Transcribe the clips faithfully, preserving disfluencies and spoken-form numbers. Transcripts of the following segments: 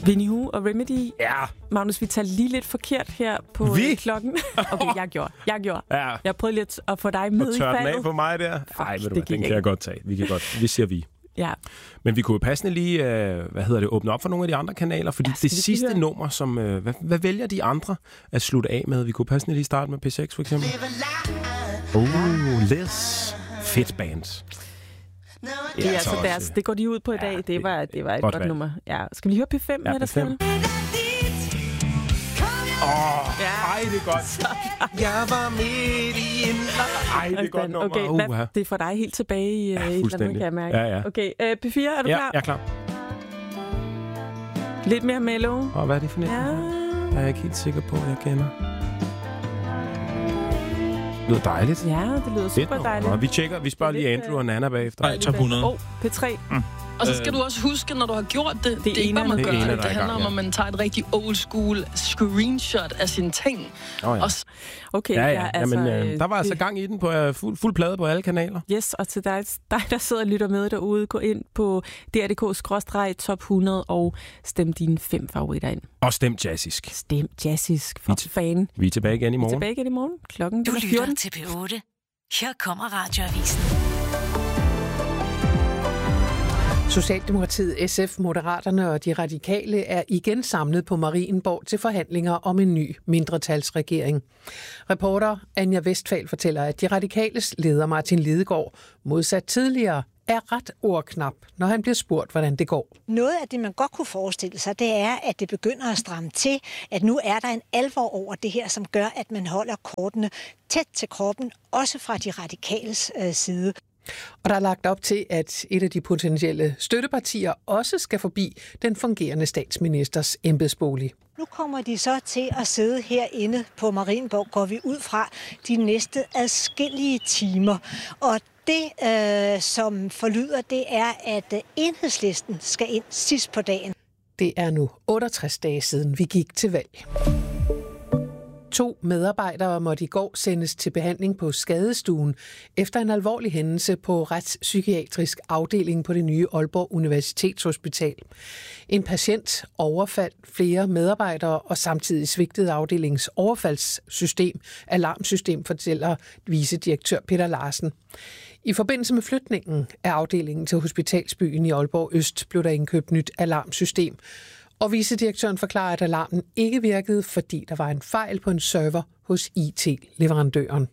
Vinnie og Remedy. Ja. Magnus, vi tager lige lidt forkert her på vi? klokken. Okay, jeg gjorde. Jeg gjorde. Ja. Jeg prøvede lidt at få dig med i faldet. Og tørre den af på mig der. Nej, ved du hvad, den kan jeg godt tage. Vi kan godt. Vi siger vi. Ja. Men vi kunne jo passende lige, øh, hvad hedder det, åbne op for nogle af de andre kanaler, fordi ja, det sidste høre? nummer, som, øh, hvad, hvad vælger de andre at slutte af med? Vi kunne passende lige starte med P seks for eksempel. Oh, Les. Fedt band. Det, er altså deres, det går de ud på i dag. Ja, det var, det var et godt, godt nummer. Ja. Skal vi lige høre P fem ja, med dig selv? Åh, oh, ja. Ej, det er godt. Jeg var midt i en... Ej, det er godt nummer. Okay, uh, hvad, det er for dig helt tilbage i ja, et eller andet, kan jeg mærke. Ja, ja. Okay, uh, P fire, er du ja, klar? Ja, jeg er klar. Lidt mere mellow. Og oh, hvad er det for noget? Ja. Jeg er ikke helt sikker på, at jeg kender. Det lyder dejligt. Ja, det lyder super dejligt. Og vi tjekker, vi spørger lige Andrew og Nana bagefter. Nej, top hundrede. Åh, oh, P tre. Mm. Og så skal du også huske, når du har gjort det, det, det er ikke bare, man gør det. Det handler om, at man tager et rigtig old school screenshot af sine ting. Oh, ja. Og okay, ja, ja. ja altså, Jamen, øh, der var altså det... gang i den på uh, fuld, fuld plade på alle kanaler. Yes, og til dig, dig der sidder og lytter med derude, gå ind på D R punktum D K skråstreg top hundrede og stem dine fem favoritter ind. Og stem jazzisk. Stem jazzisk for vi fan. Vi er tilbage igen i morgen. Vi er tilbage igen i morgen. Klokken du er fjorten. Du lytter til P otte. Her kommer Radioavisen. Socialdemokratiet, S F, Moderaterne og de radikale er igen samlet på Marienborg til forhandlinger om en ny mindretalsregering. Reporter Anja Westphal fortæller, at de radikales leder Martin Lidegaard, modsat tidligere, er ret ordknap, når han bliver spurgt, hvordan det går. Noget af det, man godt kunne forestille sig, det er, at det begynder at stramme til, at nu er der en alvor over det her, som gør, at man holder kortene tæt til kroppen, også fra de radikales øh, side. Og der er lagt op til, at et af de potentielle støttepartier også skal forbi den fungerende statsministers embedsbolig. Nu kommer de så til at sidde herinde på Marienborg, går vi ud fra de næste adskillige timer. Og det, øh, som forlyder, det er, at Enhedslisten skal ind sidst på dagen. Det er nu otteogtres dage siden, vi gik til valg. To medarbejdere måtte i går sendes til behandling på skadestuen efter en alvorlig hændelse på retspsykiatrisk afdeling på det nye Aalborg Universitetshospital. En patient overfaldt flere medarbejdere og samtidig svigtede afdelingens overfaldssystem, alarmsystem, fortæller vicedirektør Peter Larsen. I forbindelse med flytningen af afdelingen til Hospitalsbyen i Aalborg Øst blev der indkøbt nyt alarmsystem. Og vicedirektøren forklarer, at alarmen ikke virkede, fordi der var en fejl på en server hos I T-leverandøren.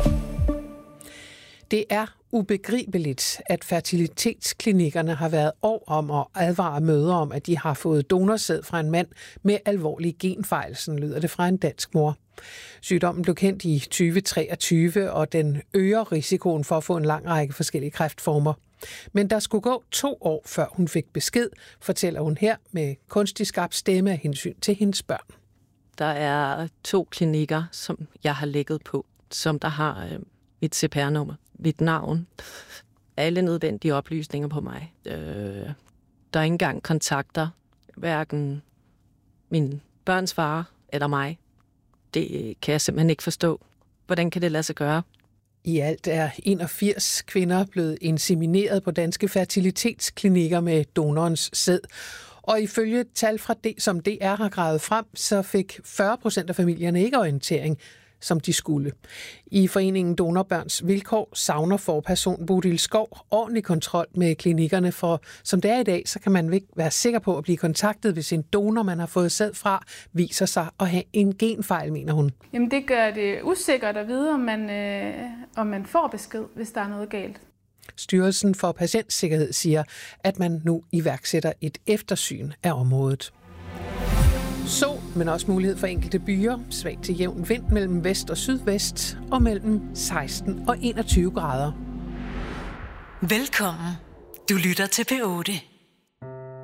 Det er ubegribeligt, at fertilitetsklinikkerne har været år om at advare mødre om, at de har fået donorsæd fra en mand med alvorlige genfejl, sådan lyder det fra en dansk mor. Sygdommen blev kendt i tyve treogtyve, og den øger risikoen for at få en lang række forskellige kræftformer. Men der skulle gå to år, før hun fik besked, fortæller hun her med kunstig skabt stemme af hensyn til hendes børn. Der er to klinikker, som jeg har lægget på, som der har øh, mit C P R-nummer, mit navn, alle nødvendige oplysninger på mig. Øh, der er ikke engang kontakter, hverken min børns far eller mig. Det kan jeg simpelthen ikke forstå. Hvordan kan det lade sig gøre? I alt er enogfirs kvinder blevet insemineret på danske fertilitetsklinikker med donorens sæd. Og ifølge tal fra det, som D R har gravet frem, så fik fyrre procent af familierne ikke orientering, som de skulle. I foreningen Donorbørns Vilkår savner forperson Bodil Skov ordentlig kontrol med klinikkerne, for som det er i dag, så kan man ikke være sikker på at blive kontaktet, hvis en donor, man har fået sæd fra, viser sig at have en genfejl, mener hun. Jamen det gør det usikkert at vide, om man, øh, om man får besked, hvis der er noget galt. Styrelsen for Patientsikkerhed siger, at man nu iværksætter et eftersyn af området. Sol, men også mulighed for enkelte byer, svag til jævn vind mellem vest og sydvest og mellem seksten og enogtyve grader. Velkommen. Du lytter til P otte.